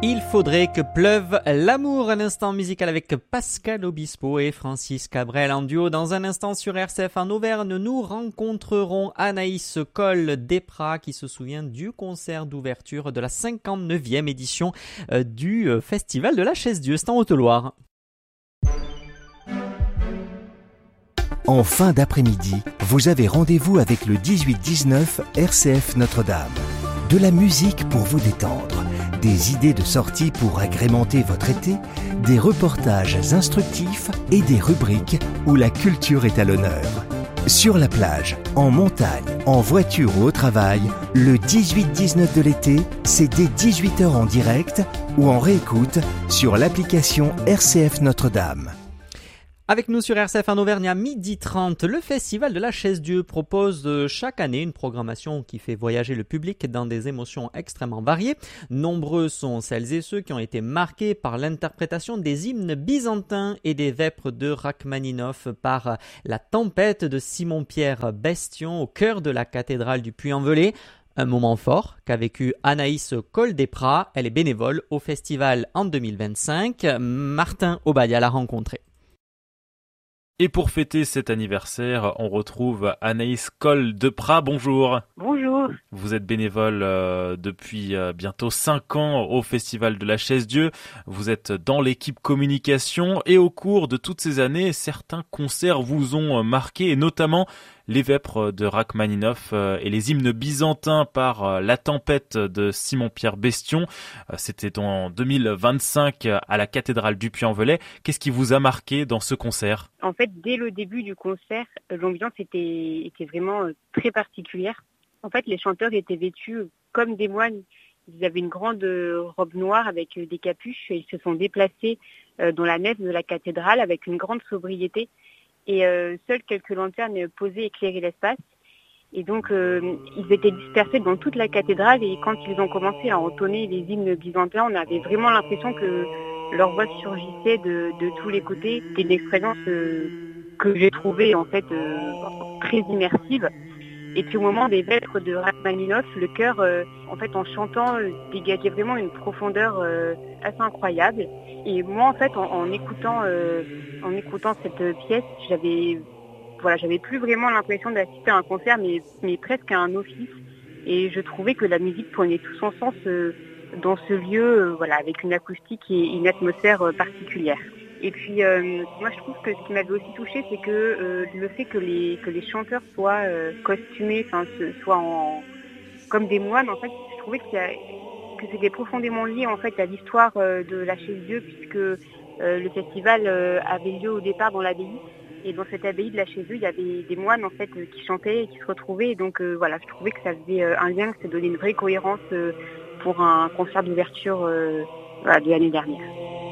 Il faudrait que pleuve l'amour, un instant musical avec Pascal Obispo et Francis Cabrel en duo. Dans un instant sur RCF en Auvergne, nous rencontrerons Anaïs Coll-Desprats qui se souvient du concert d'ouverture de la 59e édition du Festival de la Chaise-Dieu. C'est en Haute-Loire. En fin d'après-midi, vous avez rendez-vous avec le 18-19 RCF Notre-Dame. De la musique pour vous détendre, des idées de sortie pour agrémenter votre été, des reportages instructifs et des rubriques où la culture est à l'honneur. Sur la plage, en montagne, en voiture ou au travail, le 18-19 de l'été, c'est dès 18h en direct ou en réécoute sur l'application RCF Notre-Dame. Avec nous sur RCF en Auvergne à 12h30, le Festival de la Chaise-Dieu propose chaque année une programmation qui fait voyager le public dans des émotions extrêmement variées. Nombreux sont celles et ceux qui ont été marqués par l'interprétation des hymnes byzantins et des vêpres de Rachmaninov par La Tempête de Simon-Pierre Bestion au cœur de la cathédrale du Puy-en-Velay. Un moment fort qu'a vécu Anaïs Coll-Desprats. Elle est bénévole au festival en 2025. Martin Obadia l'a rencontrée. Et pour fêter cet anniversaire, on retrouve Anaïs Coll-Desprats. Bonjour. Bonjour. Vous êtes bénévole depuis bientôt 5 ans au Festival de la Chaise-Dieu. Vous êtes dans l'équipe communication et au cours de toutes ces années, certains concerts vous ont marqué et notamment les vêpres de Rachmaninov et les hymnes byzantins par La Tempête de Simon-Pierre Bestion. C'était en 2025 à la cathédrale du Puy-en-Velay. Qu'est-ce qui vous a marqué dans ce concert ? En fait, dès le début du concert, l'ambiance était vraiment très particulière. En fait, les chanteurs étaient vêtus comme des moines. Ils avaient une grande robe noire avec des capuches et ils se sont déplacés dans la nef de la cathédrale avec une grande sobriété. Et seules quelques lanternes posées éclairaient l'espace. Et donc, ils étaient dispersés dans toute la cathédrale et quand ils ont commencé à entonner les hymnes byzantins, on avait vraiment l'impression que leur voix surgissait de tous les côtés. C'était une expérience que j'ai trouvée en fait très immersive. Et puis au moment des vêpres de Rachmaninov, le chœur, en fait, en chantant, dégageait vraiment une profondeur assez incroyable. Et moi, en fait, en écoutant cette pièce, j'avais plus vraiment l'impression d'assister à un concert, mais presque à un office. Et je trouvais que la musique prenait tout son sens dans ce lieu, avec une acoustique et une atmosphère particulière. Et puis, moi, je trouve que ce qui m'avait aussi touchée, c'est que le fait que les chanteurs soient costumés, soient comme des moines, en fait, je trouvais que c'était profondément lié, en fait, à l'histoire de la Chaise-Dieu, puisque le festival avait lieu au départ dans l'abbaye. Et dans cette abbaye de la Chaise-Dieu, il y avait des moines, en fait, qui chantaient et qui se retrouvaient. Et donc, je trouvais que ça faisait un lien, que ça donnait une vraie cohérence pour un concert d'ouverture de l'année dernière.